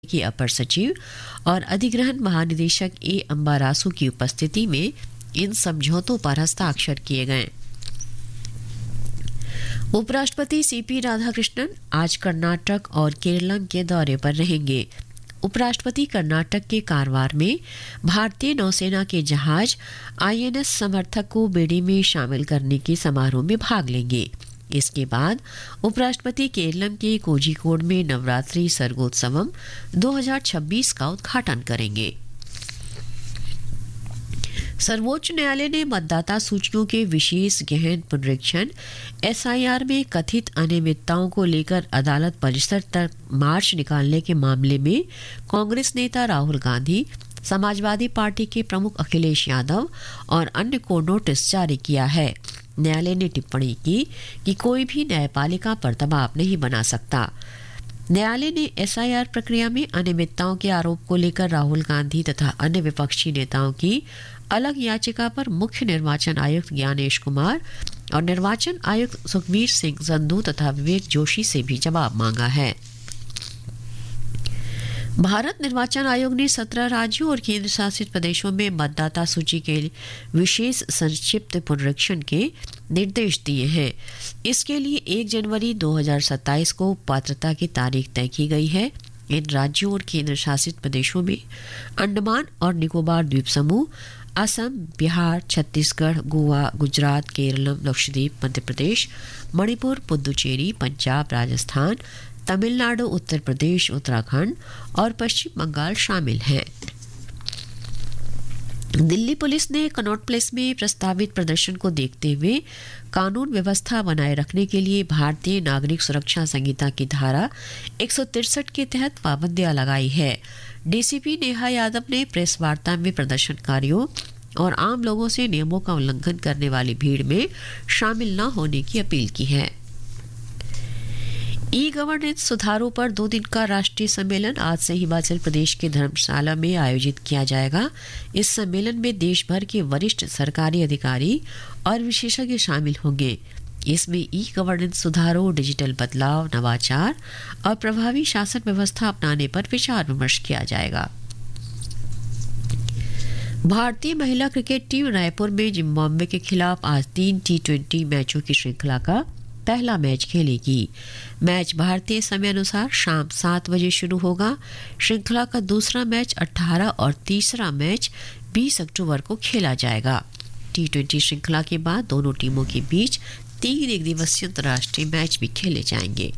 के अपर सचिव और अधिग्रहण महानिदेशक ए अंबारासु की उपस्थिति में इन समझौतों पर हस्ताक्षर किए गए। उपराष्ट्रपति सीपी राधाकृष्णन आज कर्नाटक और केरलम के दौरे पर रहेंगे। उपराष्ट्रपति कर्नाटक के कारवार में भारतीय नौसेना के जहाज आईएनएस समर्थक को बेड़े में शामिल करने के समारोह में भाग लेंगे। इसके बाद उपराष्ट्रपति केरलम के कोझिकोड में नवरात्रि सर्गोत्सवम 2026 का उद्घाटन करेंगे। सर्वोच्च न्यायालय ने मतदाता सूचियों के विशेष गहन पुनरीक्षण एसआईआर में कथित अनियमितताओं को लेकर अदालत परिसर तक मार्च निकालने के मामले में कांग्रेस नेता राहुल गांधी, समाजवादी पार्टी के प्रमुख अखिलेश यादव और अन्य को नोटिस जारी किया है। न्यायालय ने टिप्पणी की कि कोई भी न्यायपालिका पर दबाव नहीं बना सकता। न्यायालय ने एसआईआर प्रक्रिया में अनियमितताओं के आरोप को लेकर राहुल गांधी तथा अन्य विपक्षी नेताओं की अलग याचिका पर मुख्य निर्वाचन आयुक्त ज्ञानेश कुमार और निर्वाचन आयुक्त सुखबीर सिंह संधू तथा विवेक जोशी से भी जवाब मांगा है। भारत निर्वाचन आयोग ने 17 राज्यों और केंद्र शासित प्रदेशों में मतदाता सूची के विशेष संक्षिप्त पुनरीक्षण के निर्देश दिए हैं। इसके लिए 1 जनवरी 2027 को पात्रता की तारीख तय की गई है। इन राज्यों और केंद्र शासित प्रदेशों में अंडमान और निकोबार द्वीप समूह, असम, बिहार, छत्तीसगढ़, गोवा, गुजरात, केरल, लक्षद्वीप, मध्य प्रदेश, मणिपुर, पुदुचेरी, पंजाब, राजस्थान, तमिलनाडु, उत्तर प्रदेश, उत्तराखंड और पश्चिम बंगाल शामिल हैं। दिल्ली पुलिस ने कनॉट प्लेस में प्रस्तावित प्रदर्शन को देखते हुए कानून व्यवस्था बनाए रखने के लिए भारतीय नागरिक सुरक्षा संहिता की धारा 163 के तहत पाबंदियां लगाई है। डीसीपी नेहा यादव ने प्रेस वार्ता में प्रदर्शनकारियों और आम लोगों से नियमों का उल्लंघन करने वाली भीड़ में शामिल न होने की अपील की है। ई गवर्नेंस सुधारों पर 2 दिन का राष्ट्रीय सम्मेलन आज से हिमाचल प्रदेश के धर्मशाला में आयोजित किया जाएगा। इस सम्मेलन में देश भर के वरिष्ठ सरकारी अधिकारी और विशेषज्ञ शामिल होंगे। इसमें ई गवर्नेंस सुधारों, डिजिटल बदलाव, नवाचार और प्रभावी शासन व्यवस्था अपनाने पर विचार विमर्श किया जाएगा। भारतीय महिला क्रिकेट टीम रायपुर में जिम्बाब्वे के खिलाफ आज 3 T20 मैचों की श्रृंखला का पहला मैच खेलेगी। मैच भारतीय समय अनुसार शाम 7 बजे शुरू होगा। श्रृंखला का दूसरा मैच 18 और तीसरा मैच 20 अक्टूबर को खेला जाएगा। T20 श्रृंखला के बाद दोनों टीमों के बीच 3 एकदिवसीय अंतर्राष्ट्रीय मैच भी खेले जाएंगे।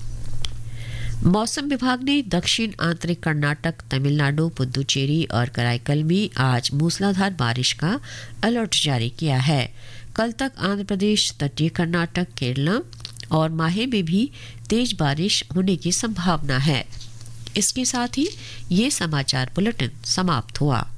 मौसम विभाग ने दक्षिण आंतरिक कर्नाटक, तमिलनाडु, पुदुचेरी और कराईकल में आज मूसलाधार बारिश का अलर्ट जारी किया है। कल तक आंध्र प्रदेश, तटीय कर्नाटक, केरल और माहे में भी तेज बारिश होने की संभावना है। इसके साथ ही ये समाचार बुलेटिन समाप्त हुआ।